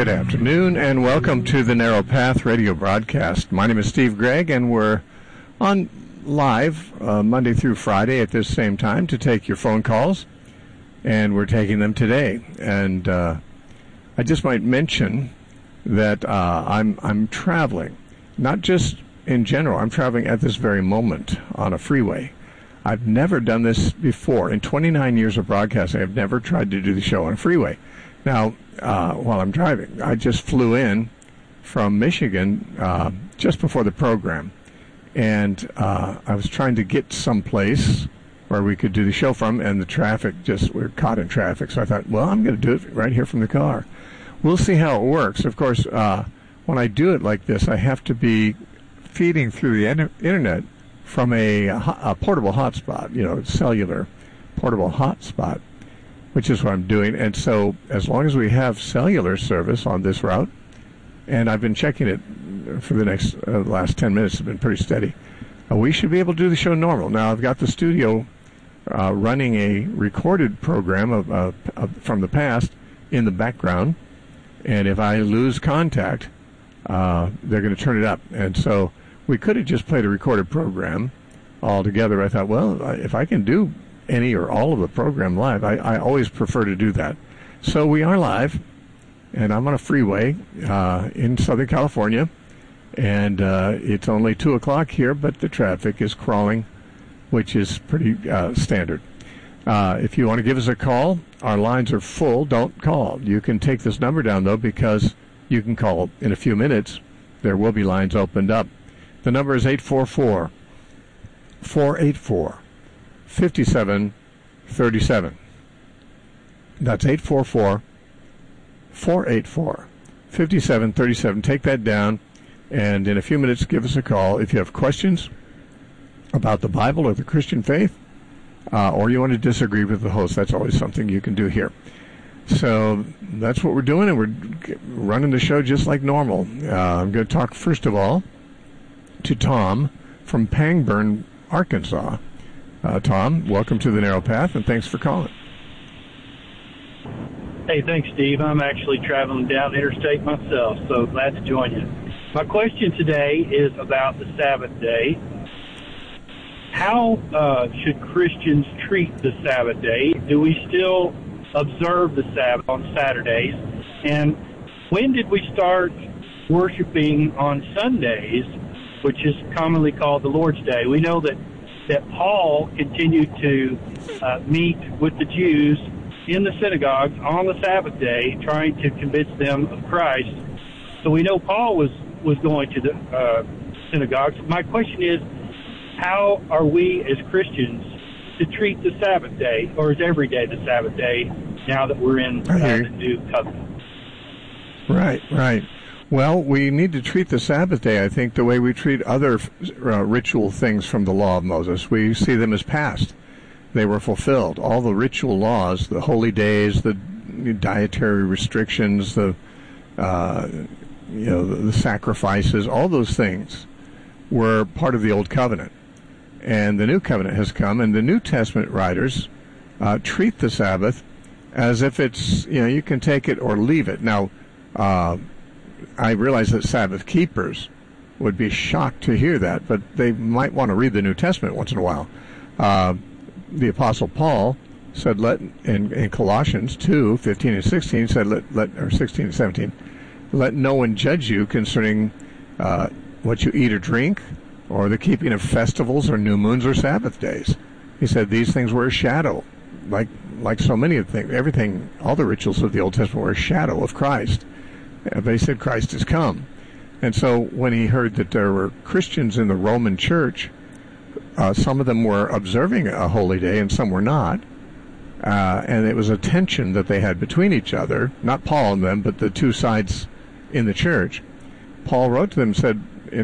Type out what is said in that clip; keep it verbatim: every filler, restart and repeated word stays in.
Good afternoon, and welcome to the Narrow Path radio broadcast. My name is Steve Gregg, and we're on live uh, Monday through Friday at this same time to take your phone calls, and we're taking them today. And uh, I just might mention that uh, I'm I'm traveling, not just in general. I'm traveling at this very moment on a freeway. I've never done this before. In twenty-nine years of broadcasting, I've never tried to do the show on a freeway. Now, uh, while I'm driving, I just flew in from Michigan uh, just before the program, and uh, I was trying to get someplace where we could do the show from, and the traffic just, we were caught in traffic, so I thought, well, I'm going to do it right here from the car. We'll see how it works. Of course, uh, when I do it like this, I have to be feeding through the in- internet from a, a portable hotspot, you know, cellular portable hotspot, which is what I'm doing. And so as long as we have cellular service on this route, and I've been checking it for the next uh, last ten minutes, it's been pretty steady, uh, we should be able to do the show normal. Now, I've got the studio uh, running a recorded program of, uh, of, from the past in the background, and if I lose contact, uh, they're going to turn it up. And so we could have just played a recorded program altogether. I thought, well, if I can do any or all of the program live, I, I always prefer to do that. So we are live, and I'm on a freeway uh, in Southern California, and uh, it's only two o'clock here, but the traffic is crawling, which is pretty uh, standard. Uh, if you want to give us a call, our lines are full. Don't call. You can take this number down, though, because you can call in a few minutes. There will be lines opened up. The number is eight four four, four eight four, five seven three seven. That's eight four four, four eight four, five seven three seven. Take that down, and in a few minutes, give us a call. If you have questions about the Bible or the Christian faith, uh, or you want to disagree with the host, that's always something you can do here. So that's what we're doing, and we're running the show just like normal. Uh, I'm going to talk, first of all, to Tom from Pangburn, Arkansas. Uh, Tom, welcome to the Narrow Path, and thanks for calling. Hey, thanks, Steve. I'm actually traveling down interstate myself, so glad to join you. My question today is about the Sabbath day. How uh, should Christians treat the Sabbath day? Do we still observe the Sabbath on Saturdays? And when did we start worshiping on Sundays, which is commonly called the Lord's Day? We know that, that Paul continued to uh, meet with the Jews in the synagogues on the Sabbath day, trying to convince them of Christ. So we know Paul was, was going to the uh, synagogues. My question is, how are we as Christians to treat the Sabbath day, or is every day the Sabbath day now that we're in uh, the new covenant? Right, right. Well, we need to treat the Sabbath day, I think, the way we treat other uh, ritual things from the law of Moses. We see them as past. They were fulfilled. All the ritual laws, the holy days, the dietary restrictions, the uh, you know the, the sacrifices, all those things were part of the Old Covenant. And the New Covenant has come, and the New Testament writers uh, treat the Sabbath as if it's, you know, you can take it or leave it. Now, uh, I realize that Sabbath keepers would be shocked to hear that, but they might want to read the New Testament once in a while. Uh, the Apostle Paul said, "Let in, in Colossians two fifteen and sixteen said, let let or sixteen and seventeen, let no one judge you concerning uh, what you eat or drink, or the keeping of festivals or new moons or Sabbath days." He said these things were a shadow, like like so many of the things, everything, all the rituals of the Old Testament were a shadow of Christ. But he said Christ has come. And so when he heard that there were Christians in the Roman church, uh, some of them were observing a holy day and some were not. Uh, and it was a tension that they had between each other, not Paul and them, but the two sides in the church. Paul wrote to them and said,